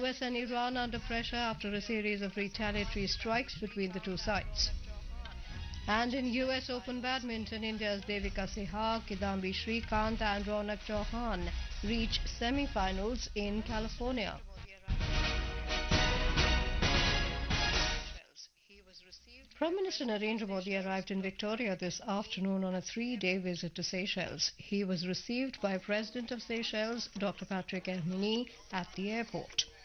US and Iran under pressure after a series of retaliatory strikes between the two sides. And in US Open Badminton, India's Devika Sehwag, Kidambi Shrikant and Ronak Chauhan reach semi-finals in California. Prime Minister Narendra Modi arrived in Victoria this afternoon on a three-day visit to Seychelles. He was received by President of Seychelles, Dr. Patrick Elmini, at the airport.